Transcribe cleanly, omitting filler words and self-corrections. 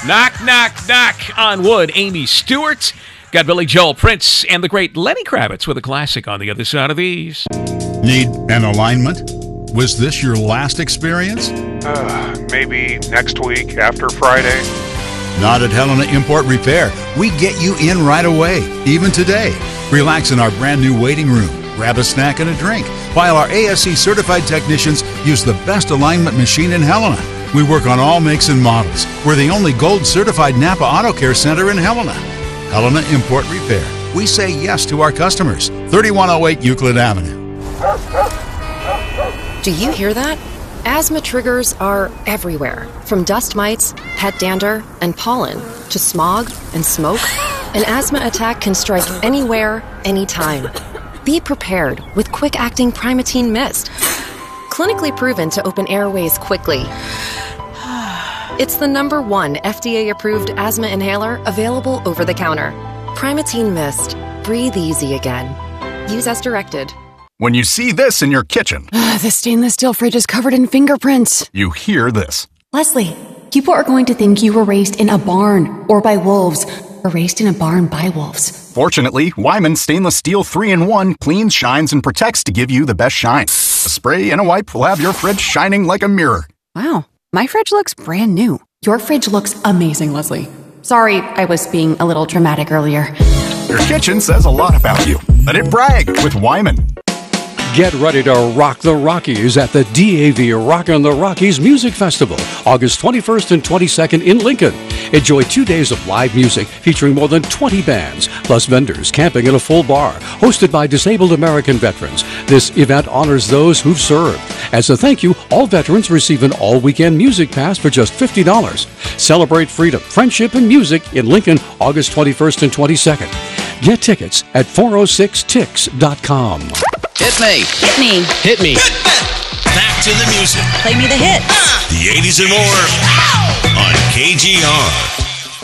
Knock, knock, knock on wood. Amy Stewart. Got Billy Joel, Prince, and the great Lenny Kravitz with a classic on the other side of these. Need an alignment? Was this your last experience? Maybe next week after Friday. Not at Helena Import Repair. We get you in right away, even today. Relax in our brand new waiting room. Grab a snack and a drink, while our ASE certified technicians use the best alignment machine in Helena. We work on all makes and models. We're the only gold certified Napa Auto Care Center in Helena. Helena Import Repair. We say yes to our customers. 3108 Euclid Avenue. Do you hear that? Asthma triggers are everywhere, from dust mites, pet dander, and pollen, to smog and smoke. An asthma attack can strike anywhere, anytime. Be prepared with quick-acting Primatene Mist. Clinically proven to open airways quickly. It's the #1 FDA-approved asthma inhaler available over the counter. Primatene Mist. Breathe easy again. Use as directed. When you see this in your kitchen, The stainless steel fridge is covered in fingerprints. you hear this. Leslie, people are going to think you were raised in a barn or by wolves, or raised in a barn by wolves. Fortunately, Wyman Stainless Steel 3-in-1 cleans, shines, and protects to give you the best shine. A spray and a wipe will have your fridge shining like a mirror. Wow, my fridge looks brand new. Your fridge looks amazing, Leslie. Sorry, I was being a little dramatic earlier. Your kitchen says a lot about you. Let it brag with Wyman. Get ready to rock the Rockies at the DAV Rockin' the Rockies Music Festival, August 21st and 22nd in Lincoln. Enjoy 2 days of live music featuring more than 20 bands, plus vendors, camping, and a full bar, hosted by disabled American veterans. This event honors those who've served. As a thank you, all veterans receive an all-weekend music pass for just $50. Celebrate freedom, friendship, and music in Lincoln, August 21st and 22nd. Get tickets at 406tix.com. Hit me. Hit me. Hit me. Back to the music. Play me the hit. The 80s and more on KGR.